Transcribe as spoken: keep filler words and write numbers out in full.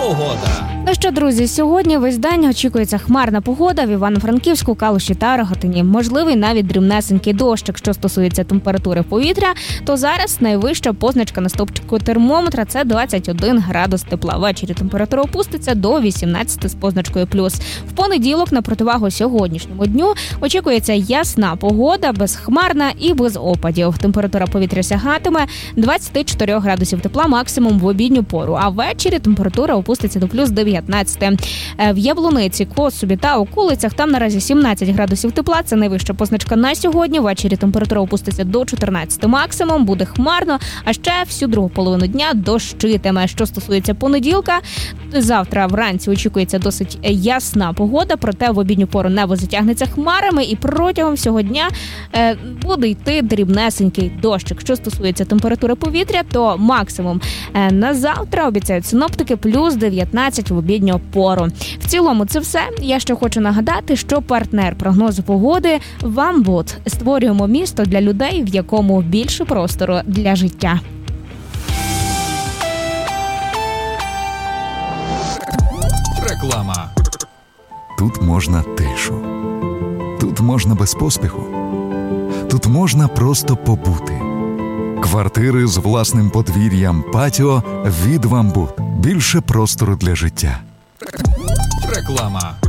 погода. Ну що, друзі, сьогодні весь день очікується хмарна погода в Івано-Франківську, Калуші та Рогатині. Можливий навіть дрібнесенький дощ. Якщо стосується температури повітря, то зараз найвища позначка на стовпчику термометра – це двадцять один градус тепла. Ввечері температура опуститься до вісімнадцяти з позначкою плюс. В понеділок, на противагу сьогоднішньому дню, очікується ясна погода, безхмарна і без опадів. Температура повітря сягатиме двадцяти чотирьох градусів тепла максимум в обідню пору, а ввечері температура опуститься до плюс дев'ятнадцяти. В Яблуниці, Косові та околицях там наразі сімнадцять градусів тепла. Це найвища позначка на сьогодні. Ввечері температура опуститься до чотирнадцяти максимум, буде хмарно, а ще всю другу половину дня дощитиме. Що стосується понеділка, завтра вранці очікується досить ясна погода, проте в обідню пору небо затягнеться хмарами і протягом всього дня е, буде йти дрібнесенький дощик. Що стосується температури повітря, то максимум е, на завтра обіцяють синоптики плюс дев'ятнадцять в обідню пору. В цілому це все. Я ще хочу нагадати, що партнер прогнозу погоди «Вамбуд». Створюємо місто для людей, в якому більше простору для життя. Реклама. Тут можна тишу. Тут можна без поспіху. Тут можна просто побути. Квартири з власним подвір'ям, патіо від «Вамбуд». Більше простору для життя. Реклама.